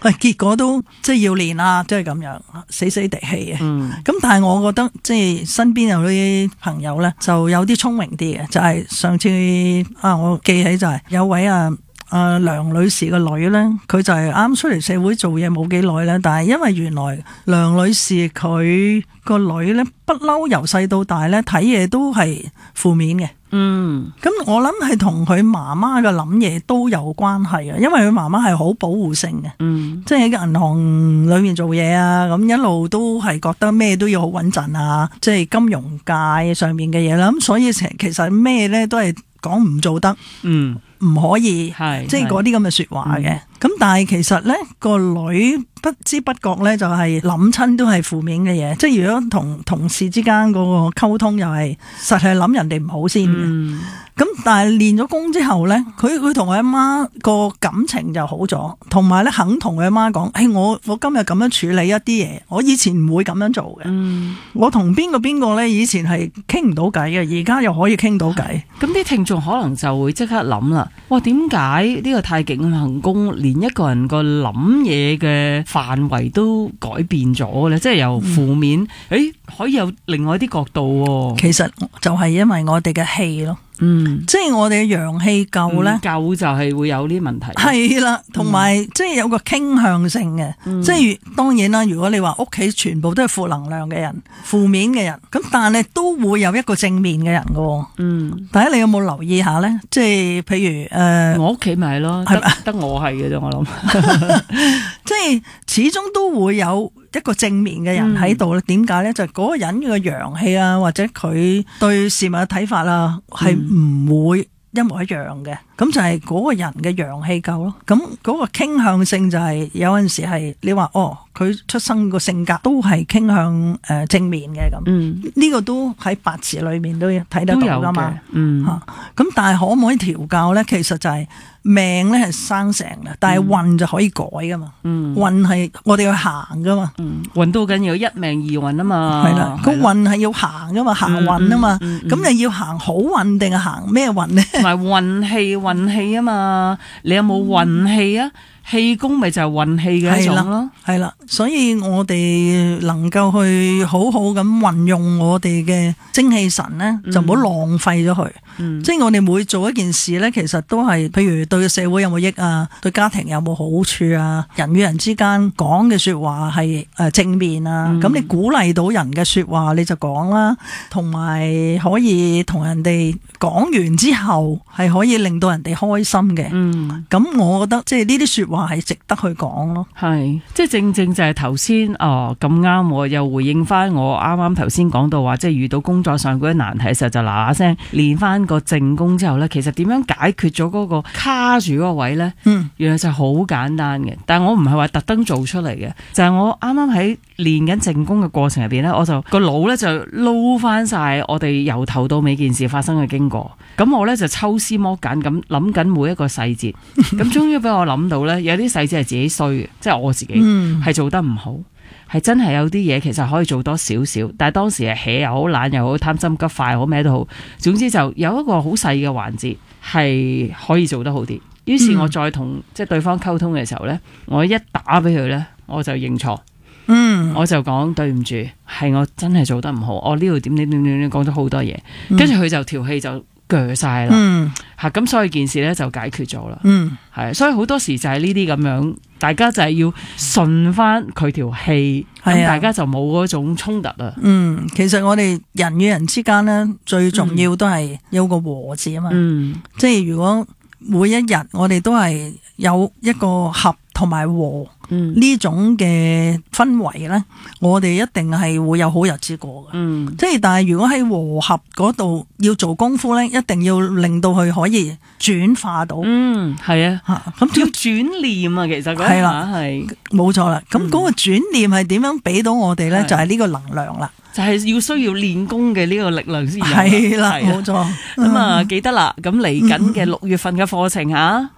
結果都即係要練啦，即係咁樣死死地氣嘅。咁但係我覺得即係身邊有啲朋友咧就有啲聰明啲嘅，就係上次我記起就係有位梁女士個女咧，佢就係啱出嚟社會做嘢冇幾耐咧，但係因為原來梁女士佢個女咧不嬲由細到大咧睇嘢都係負面嘅。咁我諗係同佢媽媽嘅諗嘢都有關係啊，因為佢媽媽係好保護性嘅，即係喺銀行裏面做嘢啊，咁一路都係覺得咩都要好穩陣啊，即係金融界上面嘅嘢啦，咁所以其實咩咧都係講唔做得，唔可以，即係嗰啲咁嘅說話嘅。咁但係其實咧個女不知不覺咧就係諗親都係負面嘅嘢，即係如果同同事之間嗰個溝通又係實係諗人哋唔好先嘅。咁但係練咗功之後咧，佢同佢阿媽個感情就好咗，同埋咧肯同佢阿媽講，我今日咁樣處理一啲嘢，我以前唔會咁樣做嘅。我同邊個咧以前係傾唔到偈嘅，而家又可以傾到偈。 咁啲聽眾可能就會即刻諗啦，哇，點解呢個太極行功連一個人個諗嘢嘅範圍都改變咗咧？即係由負面，可以有另外一啲角度喎。 其實就係因為我哋嘅氣咯。即係我哋嘅陽氣夠咧， 夠就係會有啲問題。 係啦，同埋即係有個傾向性嘅，即係當然啦。如果你話屋企全部都係負能量嘅人、負面嘅人，咁但係都會有一個正面嘅人㗎。大家你有冇留意下咧？即係譬如我屋企咪係咯，得我係嘅啫。我諗， 即係始終都會有一個正面嘅人喺度咧。點解咧？就係嗰個人嘅陽氣啊，或者佢對事物嘅睇法啊，係唔會一模一樣嘅。咁就係嗰個人嘅陽氣夠咯。咁嗰個傾向性就係有陣時係你話佢出生個性格都係傾向正面嘅咁。呢個都喺八字裏面都睇得到噶嘛。咁但係可唔可以調教咧？其實就係命咧係生成嘅，但係運就可以改噶嘛。運係我哋去行噶嘛。 運都緊要一命二運啊嘛。 係啦，個運係要行噶嘛，行運啊嘛。咁你要行好運定係行咩運咧？ 同埋運氣啊嘛，你有冇運氣啊？氣功咪就係運氣嘅一種咯。係啦， 所以我哋能夠去好好咁運用我哋嘅精氣神咧，就唔好浪費咗佢。即係我哋每做一件事咧，其實都係譬如對社會有冇益啊，對家庭有冇好處啊，人與人之間講嘅說話係正面啊，咁你鼓勵到人嘅說話你就講啦，同埋可以同人哋講完之後係可以令到人哋開心嘅。咁我覺得即係呢啲說話係值得去講咯。 係，即係正正就係頭先咁啱，我又回應翻我啱啱頭先講到話，即係遇到工作上嗰啲難題嘅時候，就嗱嗱聲練翻個正功之後咧，其實點樣解決咗嗰個卡住嗰個位咧？原來就好簡單嘅。但係我唔係話特登做出嚟嘅，就係我啱啱喺練緊正功嘅過程入邊咧，我就個腦咧就撈翻晒我哋由頭到尾件事發生嘅經過。咁我咧就抽絲剝繭咁諗緊每一個細節。咁終於俾我諗到咧，有啲細節係自己衰嘅，即係我自己係做得唔好，係真係有啲嘢其實可以做多少少，但係當時係 hea 又好，懶又好，貪心急快好，咩都好，總之就有一個好細嘅環節係可以做得好啲。於是我再同即係對方溝通嘅時候咧，我一打俾佢咧，我就認錯，我就講對唔住，係我真係做得唔好，我呢度點講咗好多嘢，跟住佢就條氣就鋸晒啦，咁所以件事咧就解決咗啦。係，所以好多時就係呢啲咁樣，大家就係要順翻佢條氣，咁大家就冇嗰種衝突啊。 其實我哋人與人之間咧，最重要都係有個和字啊嘛。即係如果每一日我哋都係有一個合同埋和呢種嘅氛圍咧，我哋一定係會有好日子過嘅。即係但係如果喺和合嗰度要做功夫咧，一定要令到佢可以轉化到。 係啊，咁要轉念啊，其實係啦，係冇錯啦。咁嗰個轉念係點樣俾到我哋咧？就係呢個能量啦。 就係要需要練功嘅呢個力量先有。 係啦，冇錯。 咁記得啦。咁嚟緊嘅6月份嘅課程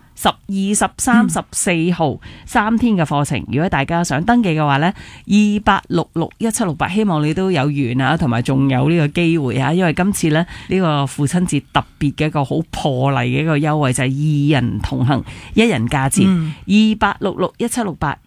12、13、14號3天嘅課程，如果大家想登記嘅話呢，28661768，希望你都有緣啊，同埋仲有呢個機會啊，因為今次呢個父親節特別嘅一個好破例嘅一個優惠就係2人同行，1人價錢，28661768。